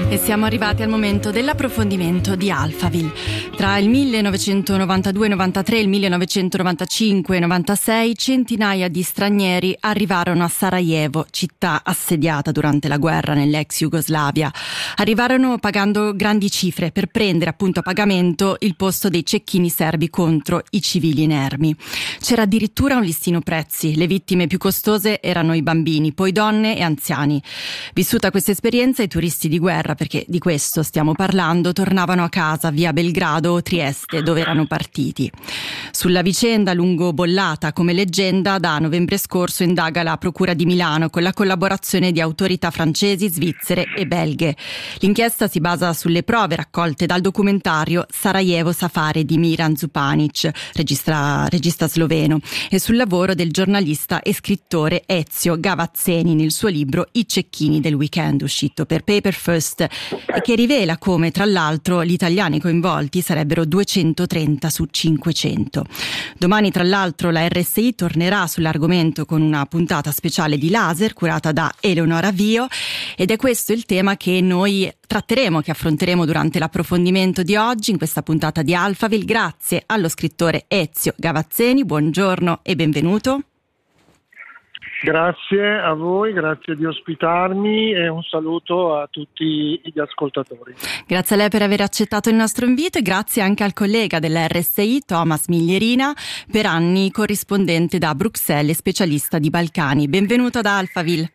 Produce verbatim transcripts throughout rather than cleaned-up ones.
E siamo arrivati al momento dell'approfondimento di Alphaville. Tra il millenovecentonovantadue novantatré e il millenovecentonovantacinque novantasei centinaia di stranieri arrivarono a Sarajevo, città assediata durante la guerra nell'ex Jugoslavia. Arrivarono pagando grandi cifre per prendere appunto a pagamento il posto dei cecchini serbi contro i civili inermi. C'era addirittura un listino prezzi. Le vittime più costose erano i bambini, poi donne e anziani. Vissuta questa esperienza, i turisti di guerra, perché di questo stiamo parlando, tornavano a casa via Belgrado o Trieste, dove erano partiti. Sulla vicenda, lungo bollata come leggenda, da novembre scorso indaga la Procura di Milano con la collaborazione di autorità francesi, svizzere e belghe. L'inchiesta si basa sulle prove raccolte dal documentario Sarajevo Safari di Miran Zupanic, regista, regista sloveno, e sul lavoro del giornalista e scrittore Ezio Gavazzeni nel suo libro I cecchini del weekend, uscito per Paper First, e che rivela come, tra l'altro, gli italiani coinvolti sarebbero duecentotrenta su cinquecento. Domani, tra l'altro, la R S I tornerà sull'argomento con una puntata speciale di Laser curata da Eleonora Vio, ed è questo il tema che noi tratteremo, che affronteremo durante l'approfondimento di oggi in questa puntata di Alphaville. Grazie allo scrittore Ezio Gavazzeni, buongiorno e benvenuto. Grazie a voi, grazie di ospitarmi e un saluto a tutti gli ascoltatori. Grazie a lei per aver accettato il nostro invito e grazie anche al collega della R S I, Thomas Miglierina, per anni corrispondente da Bruxelles e specialista di Balcani. Benvenuto ad Alphaville.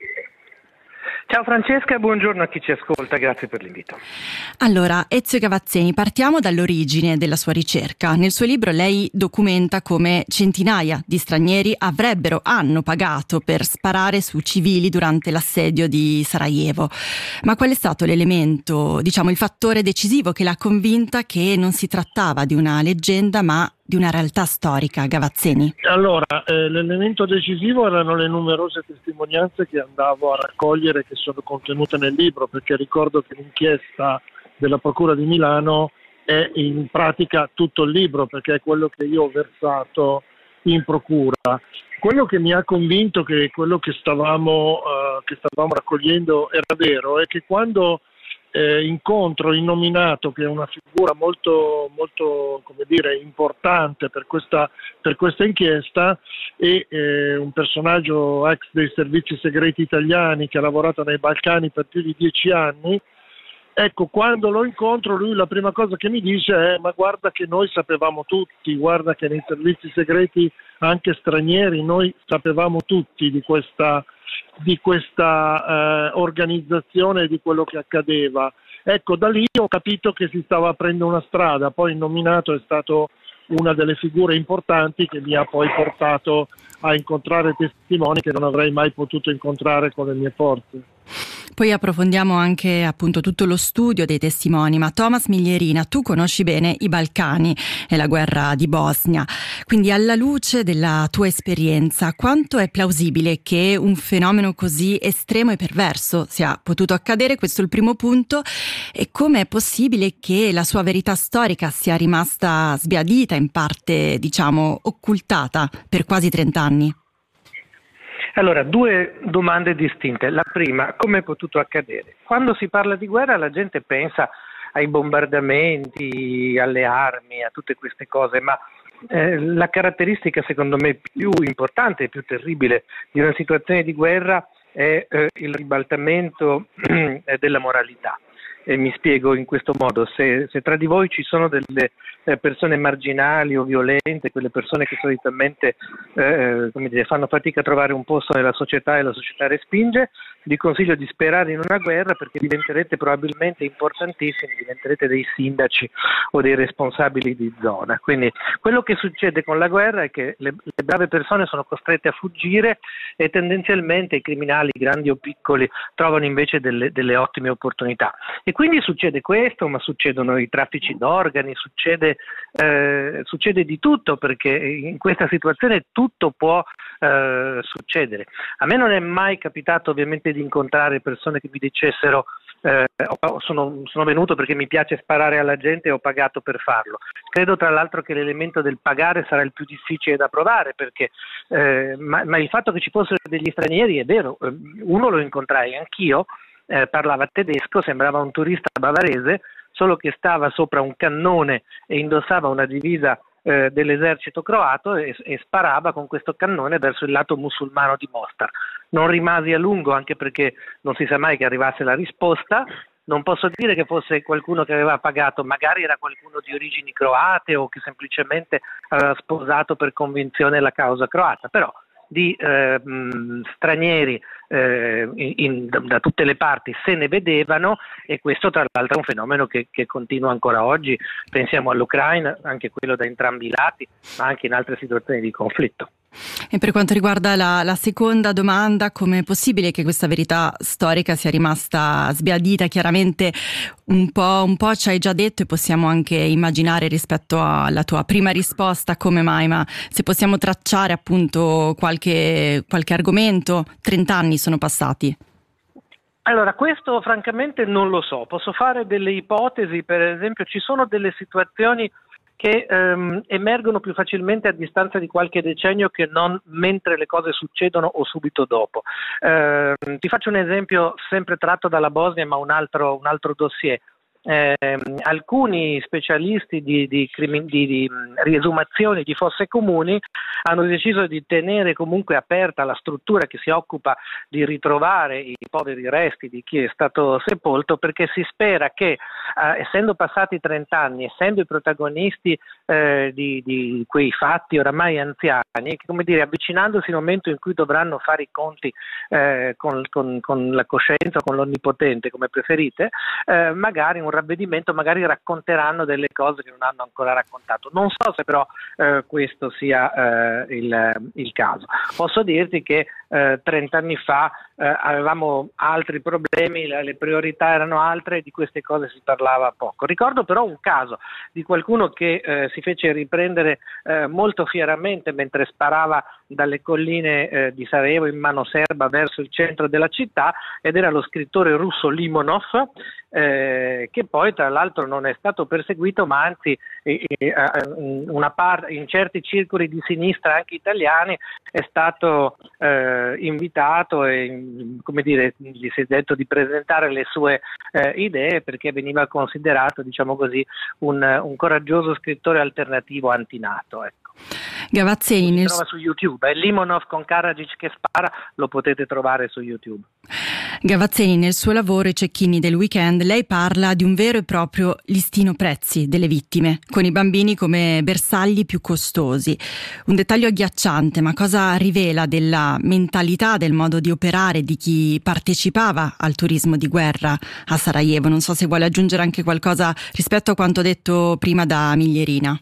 Ciao Francesca, buongiorno a chi ci ascolta, grazie per l'invito. Allora, Ezio Gavazzeni, partiamo dall'origine della sua ricerca. Nel suo libro lei documenta come centinaia di stranieri avrebbero, hanno pagato per sparare su civili durante l'assedio di Sarajevo. Ma qual è stato l'elemento, diciamo il fattore decisivo che l'ha convinta che non si trattava di una leggenda ma di una realtà storica, Gavazzeni? Allora, eh, l'elemento decisivo erano le numerose testimonianze che andavo a raccogliere, che sono contenute nel libro, perché ricordo che l'inchiesta della Procura di Milano è in pratica tutto il libro, perché è quello che io ho versato in procura. Quello che mi ha convinto che quello che stavamo, uh, che stavamo raccogliendo era vero è che quando Eh, incontro il nominato, che è una figura molto, molto come dire, importante per questa, per questa inchiesta, e eh, un personaggio ex dei servizi segreti italiani che ha lavorato nei Balcani per più di dieci anni. Ecco, quando lo incontro, lui la prima cosa che mi dice è: ma guarda che noi sapevamo tutti, guarda che nei servizi segreti anche stranieri noi sapevamo tutti di questa di questa eh, organizzazione e di quello che accadeva. Ecco, da lì ho capito che si stava aprendo una strada. Poi il nominato è stato una delle figure importanti che mi ha poi portato a incontrare testimoni che non avrei mai potuto incontrare con le mie forze. Poi approfondiamo anche appunto tutto lo studio dei testimoni, ma Thomas Miglierina, tu conosci bene i Balcani e la guerra di Bosnia, quindi alla luce della tua esperienza, quanto è plausibile che un fenomeno così estremo e perverso sia potuto accadere? Questo è il primo punto. E come è possibile che la sua verità storica sia rimasta sbiadita, in parte diciamo occultata per quasi trent'anni? Allora, due domande distinte. La prima, come è potuto accadere? Quando si parla di guerra la gente pensa ai bombardamenti, alle armi, a tutte queste cose, ma eh, la caratteristica secondo me più importante e più terribile di una situazione di guerra è eh, il ribaltamento eh, della moralità. E mi spiego in questo modo: se, se tra di voi ci sono delle eh, persone marginali o violente, quelle persone che solitamente eh, come dire, fanno fatica a trovare un posto nella società e la società respinge, vi consiglio di sperare in una guerra, perché diventerete probabilmente importantissimi, diventerete dei sindaci o dei responsabili di zona. Quindi quello che succede con la guerra è che le, le brave persone sono costrette a fuggire e tendenzialmente i criminali, grandi o piccoli, trovano invece delle, delle ottime opportunità. E quindi succede questo, ma succedono i traffici d'organi, succede, eh, succede di tutto, perché in questa situazione tutto può eh, succedere. A me non è mai capitato ovviamente di incontrare persone che mi dicessero eh, sono, sono venuto perché mi piace sparare alla gente e ho pagato per farlo. Credo tra l'altro che l'elemento del pagare sarà il più difficile da provare, perché eh, ma, ma il fatto che ci fossero degli stranieri è vero, uno lo incontrai anch'io, eh, parlava tedesco, sembrava un turista bavarese, solo che stava sopra un cannone e indossava una divisa eh, dell'esercito croato e, e sparava con questo cannone verso il lato musulmano di Mostar. Non rimasi a lungo, anche perché non si sa mai che arrivasse la risposta. Non posso dire che fosse qualcuno che aveva pagato, magari era qualcuno di origini croate o che semplicemente aveva sposato per convinzione la causa croata, però di eh, mh, stranieri eh, in, in, da tutte le parti se ne vedevano, e questo tra l'altro è un fenomeno che, che continua ancora oggi. Pensiamo all'Ucraina, anche quello da entrambi i lati, ma anche in altre situazioni di conflitto. E per quanto riguarda la, la seconda domanda, com'è possibile che questa verità storica sia rimasta sbiadita? Chiaramente un po', un po' ci hai già detto e possiamo anche immaginare rispetto alla tua prima risposta come mai, ma se possiamo tracciare appunto qualche, qualche argomento, trenta anni sono passati. Allora, questo francamente non lo so, posso fare delle ipotesi. Per esempio ci sono delle situazioni che ehm, emergono più facilmente a distanza di qualche decennio che non mentre le cose succedono o subito dopo. Eh, ti faccio un esempio sempre tratto dalla Bosnia, ma un altro, un altro dossier. Eh, alcuni specialisti di, di, di, di riesumazione di fosse comuni hanno deciso di tenere comunque aperta la struttura che si occupa di ritrovare i poveri resti di chi è stato sepolto, perché si spera che eh, essendo passati trenta anni, essendo i protagonisti eh, di, di quei fatti oramai anziani, come dire, avvicinandosi il momento in cui dovranno fare i conti eh, con, con, con la coscienza o con l'onnipotente, come preferite, eh, magari un ravvedimento, magari racconteranno delle cose che non hanno ancora raccontato. Non so se però eh, questo sia eh, il, il caso. Posso dirti che eh, trent'anni fa eh, avevamo altri problemi, le, le priorità erano altre e di queste cose si parlava poco. Ricordo però un caso di qualcuno che eh, si fece riprendere eh, molto fieramente mentre sparava dalle colline eh, di Sarajevo in mano serba verso il centro della città, ed era lo scrittore russo Limonov, eh, che poi tra l'altro non è stato perseguito, ma anzi eh, eh, una parte, in certi circoli di sinistra anche italiani è stato eh, invitato e, come dire, gli si è detto di presentare le sue eh, idee, perché veniva considerato, diciamo così, un, un coraggioso scrittore alternativo antinato, ecco. Gavazzeni nel... si trova su YouTube, è Limonov con Karadzic che spara, lo potete trovare su YouTube. Gavazzeni, nel suo lavoro I cecchini del weekend, lei parla di un vero e proprio listino prezzi delle vittime, con i bambini come bersagli più costosi. Un dettaglio agghiacciante, ma cosa rivela della mentalità, del modo di operare di chi partecipava al turismo di guerra a Sarajevo? Non so se vuole aggiungere anche qualcosa rispetto a quanto detto prima da Miglierina.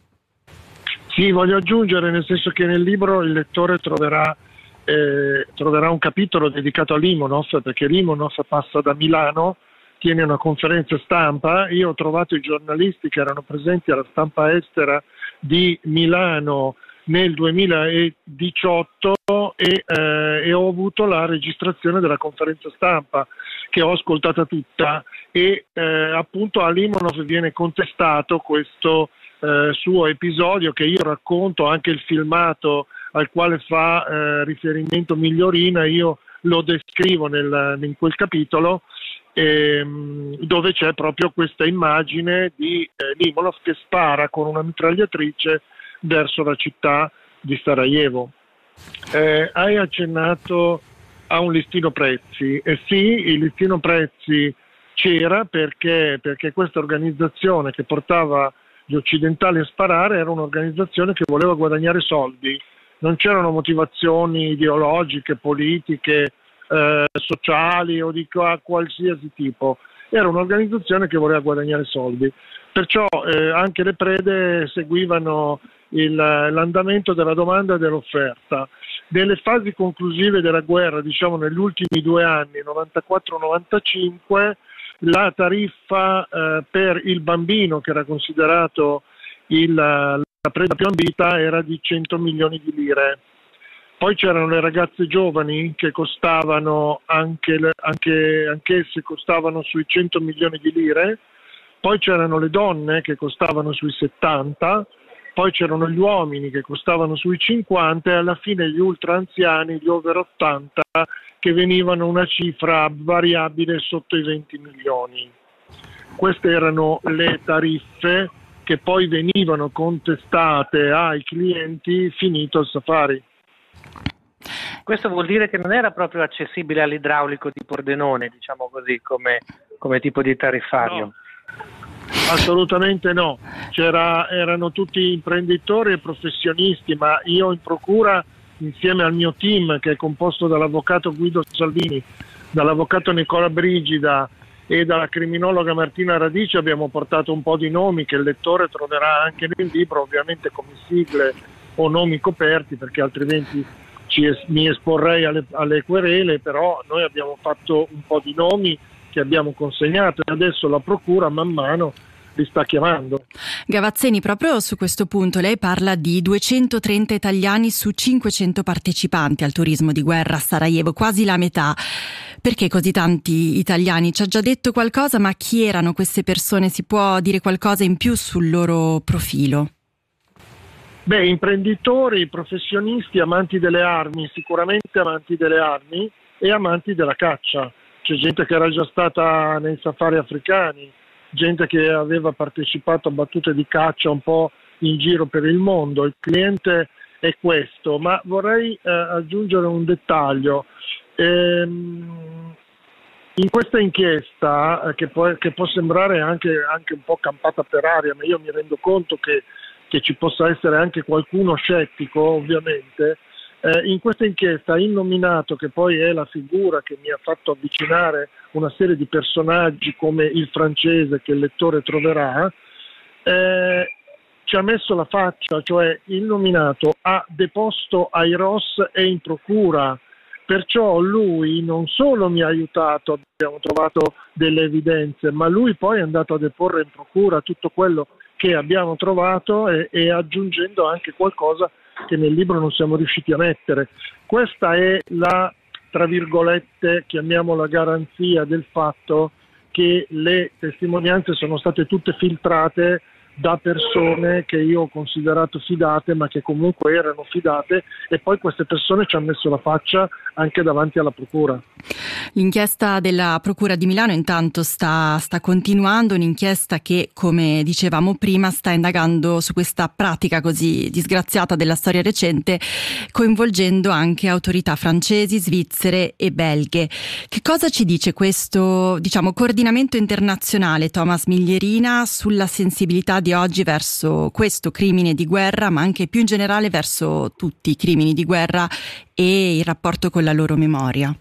Sì, voglio aggiungere, nel senso che nel libro il lettore troverà, eh, troverà un capitolo dedicato a Limonov, perché Limonov passa da Milano, tiene una conferenza stampa. Io ho trovato i giornalisti che erano presenti alla stampa estera di Milano nel duemiladiciotto e, eh, e ho avuto la registrazione della conferenza stampa, che ho ascoltata tutta, e eh, appunto a Limonov viene contestato questo Eh, suo episodio, che io racconto, anche il filmato al quale fa eh, riferimento Migliorina, io lo descrivo nel, in quel capitolo, ehm, dove c'è proprio questa immagine di eh, Limonov che spara con una mitragliatrice verso la città di Sarajevo. Eh, hai accennato a un listino prezzi. Eh sì, il listino prezzi c'era perché, perché questa organizzazione che portava gli occidentali a sparare era un'organizzazione che voleva guadagnare soldi, non c'erano motivazioni ideologiche, politiche, eh, sociali o di qualsiasi tipo, era un'organizzazione che voleva guadagnare soldi, perciò eh, anche le prede seguivano il, l'andamento della domanda e dell'offerta. Nelle fasi conclusive della guerra, diciamo negli ultimi due anni, novantaquattro novantacinque, la tariffa eh, per il bambino, che era considerato il, la preda più ambita, era di cento milioni di lire. Poi c'erano le ragazze giovani che costavano anche, anche anch'esse costavano sui cento milioni di lire. Poi c'erano le donne che costavano sui settanta, poi c'erano gli uomini che costavano sui cinquanta e alla fine gli ultra anziani, gli over ottanta, che venivano una cifra variabile sotto i venti milioni. Queste erano le tariffe che poi venivano contestate ai clienti finito il safari. Questo vuol dire che non era proprio accessibile all'idraulico di Pordenone, diciamo così, come, come tipo di tariffario. No, assolutamente no. C'era, erano tutti imprenditori e professionisti, ma io in procura, insieme al mio team, che è composto dall'avvocato Guido Salvini, dall'avvocato Nicola Brigida e dalla criminologa Martina Radici, abbiamo portato un po' di nomi che il lettore troverà anche nel libro, ovviamente come sigle o nomi coperti, perché altrimenti ci es- mi esporrei alle, alle querele, però noi abbiamo fatto un po' di nomi che abbiamo consegnato e adesso la procura man mano li sta chiamando. Gavazzeni, proprio su questo punto lei parla di duecentotrenta italiani su cinquecento partecipanti al turismo di guerra a Sarajevo, quasi la metà. Perché così tanti italiani? Ci ha già detto qualcosa, ma chi erano queste persone? Si può dire qualcosa in più sul loro profilo? Beh, imprenditori, professionisti, amanti delle armi, sicuramente amanti delle armi e amanti della caccia. C'è gente che era già stata nei safari africani, gente che aveva partecipato a battute di caccia un po' in giro per il mondo. Il cliente è questo, ma vorrei eh, aggiungere un dettaglio. Ehm, in questa inchiesta, eh, che, può, che può sembrare anche, anche un po' campata per aria, ma io mi rendo conto che, che ci possa essere anche qualcuno scettico, ovviamente, eh, in questa inchiesta il nominato, che poi è la figura che mi ha fatto avvicinare una serie di personaggi come il francese che il lettore troverà, eh, ci ha messo la faccia, cioè il nominato ha deposto ai R O S e in procura, perciò lui non solo mi ha aiutato, abbiamo trovato delle evidenze, ma lui poi è andato a deporre in procura tutto quello che abbiamo trovato e, e aggiungendo anche qualcosa che nel libro non siamo riusciti a mettere. Questa è la, tra virgolette, chiamiamola garanzia del fatto che le testimonianze sono state tutte filtrate da persone che io ho considerato fidate, ma che comunque erano fidate, e poi queste persone ci hanno messo la faccia anche davanti alla procura. L'inchiesta della Procura di Milano intanto sta, sta continuando, un'inchiesta che, come dicevamo prima, sta indagando su questa pratica così disgraziata della storia recente, coinvolgendo anche autorità francesi, svizzere e belghe. Che cosa ci dice questo, diciamo, coordinamento internazionale, Thomas Miglierina, sulla sensibilità di oggi verso questo crimine di guerra, ma anche più in generale verso tutti i crimini di guerra e il rapporto con la loro memoria?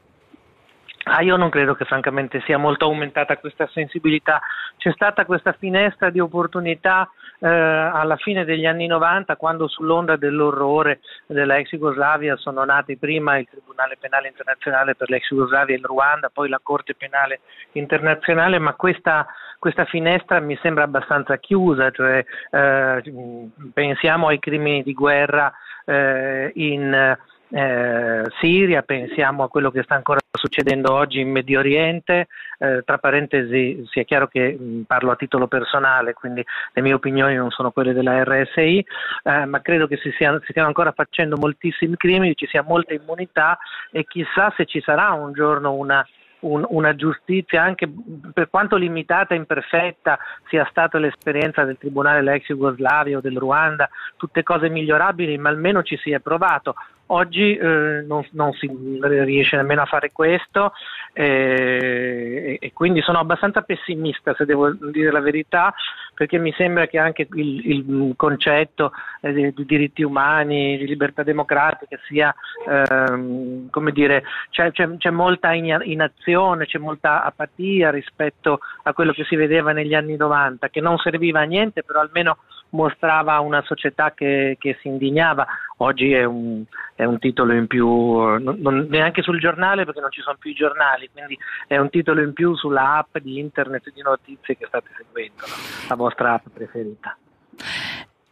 Ah, io non credo che francamente sia molto aumentata questa sensibilità. C'è stata questa finestra di opportunità eh, alla fine degli anni novanta, quando sull'onda dell'orrore della ex Jugoslavia sono nati prima il Tribunale Penale Internazionale per l'ex Jugoslavia e il Ruanda, poi la Corte Penale Internazionale, ma questa, questa finestra mi sembra abbastanza chiusa, cioè eh, pensiamo ai crimini di guerra eh, in Eh, Siria, pensiamo a quello che sta ancora succedendo oggi in Medio Oriente. Eh, tra parentesi, sia chiaro che mh, parlo a titolo personale, quindi le mie opinioni non sono quelle della R S I, eh, ma credo che si, sia, si stiano ancora facendo moltissimi crimini, ci sia molta immunità e chissà se ci sarà un giorno una Un, una giustizia, anche per quanto limitata e imperfetta sia stata l'esperienza del Tribunale dell'ex Jugoslavia o del Ruanda, tutte cose migliorabili, ma almeno ci si è provato. Oggi eh, non, non si riesce nemmeno a fare questo eh, e, e quindi sono abbastanza pessimista, se devo dire la verità, perché mi sembra che anche il, il concetto eh, di, di diritti umani, di libertà democratica sia, ehm, come dire, c'è, c'è, c'è molta inazione, c'è molta apatia rispetto a quello che si vedeva negli anni novanta, che non serviva a niente, però almeno mostrava una società che, che si indignava. Oggi è un, è un titolo in più, non, non, neanche sul giornale, perché non ci sono più i giornali, quindi è un titolo in più sulla app di internet di notizie che state seguendo, no? La vostra app preferita.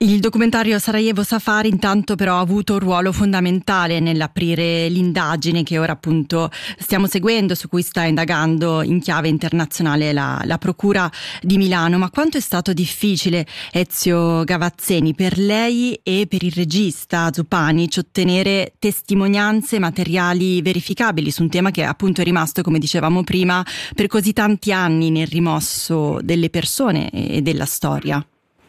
Il documentario Sarajevo Safari intanto però ha avuto un ruolo fondamentale nell'aprire l'indagine che ora appunto stiamo seguendo, su cui sta indagando in chiave internazionale la, la Procura di Milano. Ma quanto è stato difficile, Ezio Gavazzeni, per lei e per il regista Zupanic ottenere testimonianze materiali verificabili su un tema che appunto è rimasto, come dicevamo prima, per così tanti anni nel rimosso delle persone e della storia?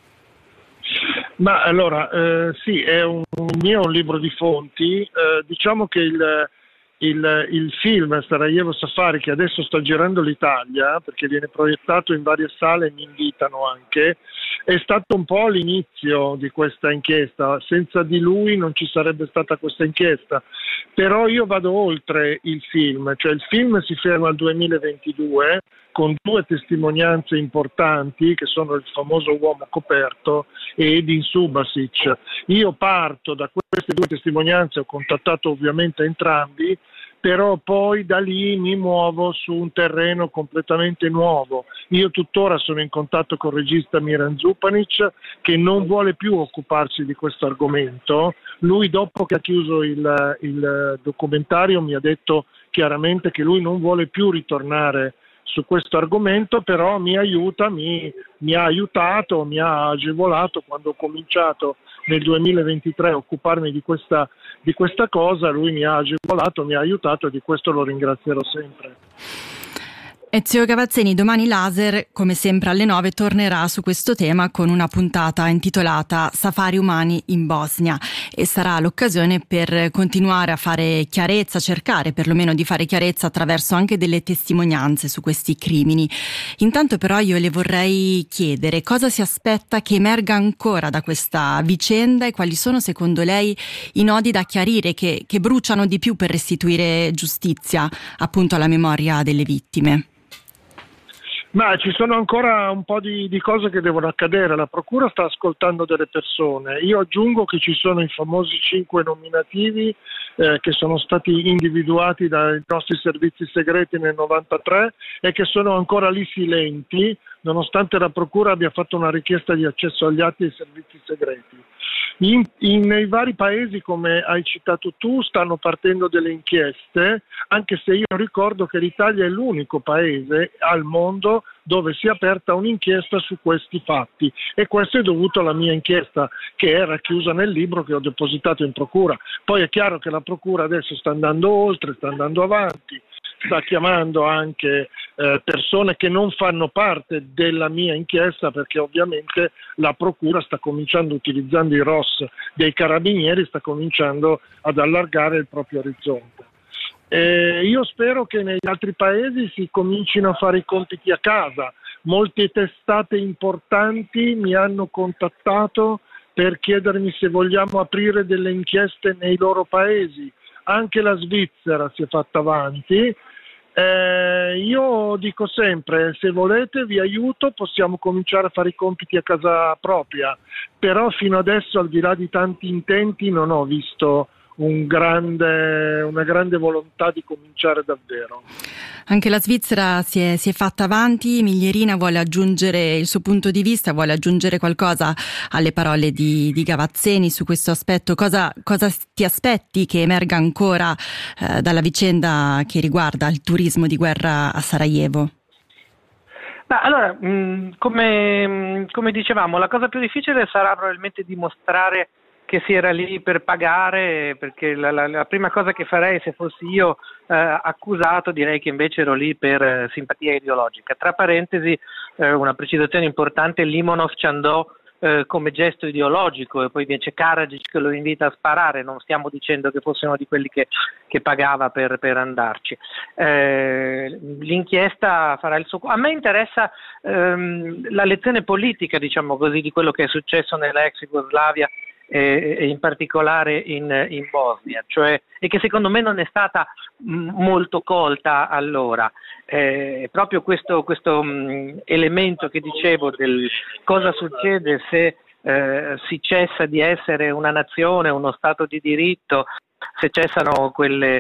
Ma allora, eh, sì, è un mio un libro di fonti. Eh, diciamo che il, il, il film Sarajevo Safari, che adesso sta girando l'Italia, perché viene proiettato in varie sale e mi invitano anche, è stato un po' l'inizio di questa inchiesta. Senza di lui non ci sarebbe stata questa inchiesta. Però io vado oltre il film, cioè il film si ferma al duemilaventidue con due testimonianze importanti che sono il famoso uomo coperto e Edin Subasic. Io parto da queste due testimonianze, ho contattato ovviamente entrambi, però poi da lì mi muovo su un terreno completamente nuovo. Io tuttora sono in contatto con il regista Miran Zupanic, che non vuole più occuparsi di questo argomento. Lui, dopo che ha chiuso il, il documentario, mi ha detto chiaramente che lui non vuole più ritornare su questo argomento, però mi aiuta, mi, mi ha aiutato, mi ha agevolato quando ho cominciato nel duemilaventitré a occuparmi di questa, di questa cosa. Lui mi ha agevolato, mi ha aiutato e di questo lo ringrazierò sempre. Ezio Gavazzeni, domani Laser, come sempre alle nove, tornerà su questo tema con una puntata intitolata Safari umani in Bosnia e sarà l'occasione per continuare a fare chiarezza, cercare perlomeno di fare chiarezza attraverso anche delle testimonianze su questi crimini. Intanto però io le vorrei chiedere cosa si aspetta che emerga ancora da questa vicenda e quali sono secondo lei i nodi da chiarire che, che bruciano di più per restituire giustizia appunto alla memoria delle vittime. Ma ci sono ancora un po' di, di cose che devono accadere. La procura sta ascoltando delle persone. Io aggiungo che ci sono i famosi cinque nominativi eh, che sono stati individuati dai nostri servizi segreti nel novantatré e che sono ancora lì silenti, nonostante la procura abbia fatto una richiesta di accesso agli atti dei servizi segreti. In, in, nei vari paesi, come hai citato tu, stanno partendo delle inchieste, anche se io ricordo che l'Italia è l'unico paese al mondo dove si è aperta un'inchiesta su questi fatti, e questo è dovuto alla mia inchiesta che era chiusa nel libro che ho depositato in procura. Poi è chiaro che la procura adesso sta andando oltre, sta andando avanti, sta chiamando anche eh, persone che non fanno parte della mia inchiesta, perché ovviamente la procura sta cominciando, utilizzando i R O S dei carabinieri, sta cominciando ad allargare il proprio orizzonte. Eh, io spero che negli altri paesi si comincino a fare i compiti a casa. Molte testate importanti mi hanno contattato per chiedermi se vogliamo aprire delle inchieste nei loro paesi. Anche la Svizzera si è fatta avanti. Eh, io dico sempre, se volete vi aiuto, possiamo cominciare a fare i compiti a casa propria, però fino adesso, al di là di tanti intenti, non ho visto un grande, una grande volontà di cominciare davvero. Anche la Svizzera si è, si è fatta avanti. Miglierina vuole aggiungere il suo punto di vista, vuole aggiungere qualcosa alle parole di, di Gavazzeni su questo aspetto. Cosa, cosa ti aspetti che emerga ancora eh, dalla vicenda che riguarda il turismo di guerra a Sarajevo? Ma allora, mh, come, mh, come dicevamo, la cosa più difficile sarà probabilmente dimostrare che si era lì per pagare, perché la, la, la prima cosa che farei se fossi io eh, accusato, direi che invece ero lì per eh, simpatia ideologica. Tra parentesi, eh, una precisazione importante: Limonov ci andò eh, come gesto ideologico, e poi invece Karadzic che lo invita a sparare. Non stiamo dicendo che fosse uno di quelli che, che pagava per, per andarci. Eh, l'inchiesta farà il suo. A me interessa ehm, la lezione politica, diciamo così, di quello che è successo nella ex Jugoslavia e in particolare in, in Bosnia, cioè, e che secondo me non è stata mh, molto colta allora. Eh, proprio questo, questo mh, elemento che dicevo del cosa succede se eh, si cessa di essere una nazione, uno Stato di diritto, se cessano quelle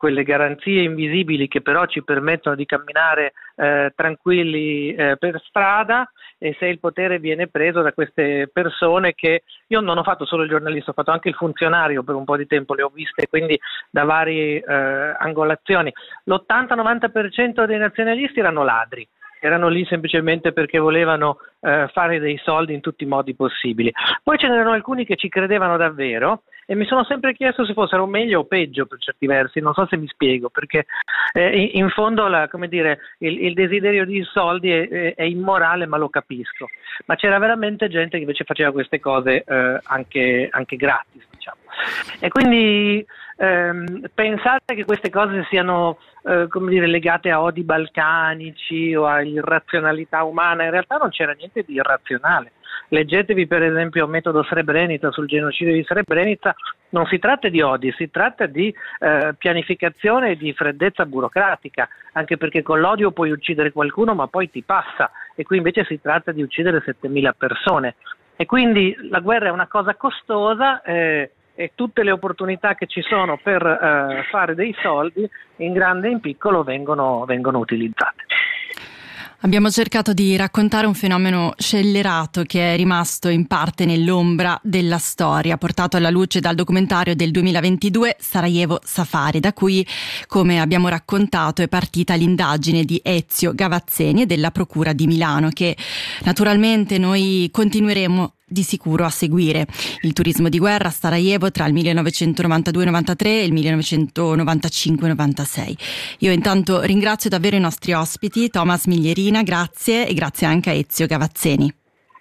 quelle garanzie invisibili che però ci permettono di camminare eh, tranquilli eh, per strada, e se il potere viene preso da queste persone che io non ho fatto solo il giornalista, ho fatto anche il funzionario per un po' di tempo, le ho viste quindi da varie eh, angolazioni. l'ottanta novanta per cento dei nazionalisti erano ladri, erano lì semplicemente perché volevano eh, fare dei soldi in tutti i modi possibili. Poi ce n'erano alcuni che ci credevano davvero e mi sono sempre chiesto se fossero meglio o peggio per certi versi, non so se mi spiego, perché eh, in fondo la, come dire, il, il desiderio di soldi è, è, è immorale, ma lo capisco. Ma c'era veramente gente che invece faceva queste cose eh, anche, anche gratis, diciamo. E quindi ehm, pensate che queste cose siano eh, come dire, legate a odi balcanici o a irrazionalità umana, in realtà non c'era niente di irrazionale. Leggetevi per esempio Metodo Srebrenica, sul genocidio di Srebrenica. Non si tratta di odi, si tratta di eh, pianificazione e di freddezza burocratica, anche perché con l'odio puoi uccidere qualcuno ma poi ti passa, e qui invece si tratta di uccidere settemila persone. E quindi la guerra è una cosa costosa eh, e tutte le opportunità che ci sono per eh, fare dei soldi, in grande e in piccolo, vengono, vengono utilizzate. Abbiamo cercato di raccontare un fenomeno scellerato che è rimasto in parte nell'ombra della storia, portato alla luce dal documentario del duemilaventidue Sarajevo Safari, da cui, come abbiamo raccontato, è partita l'indagine di Ezio Gavazzeni e della Procura di Milano, che naturalmente noi continueremo di sicuro a seguire. Il turismo di guerra a Sarajevo tra il millenovecentonovantadue novantatré e il millenovecentonovantacinque novantasei. Io intanto ringrazio davvero i nostri ospiti, Thomas Miglierina, grazie, e grazie anche a Ezio Gavazzeni.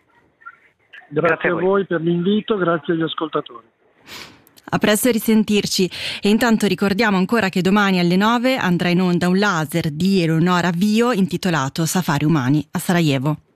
Grazie, grazie a voi. voi per l'invito, grazie agli ascoltatori. A presto e risentirci. E intanto ricordiamo ancora che domani alle nove andrà in onda un laser di Eleonora Vio intitolato Safari umani a Sarajevo.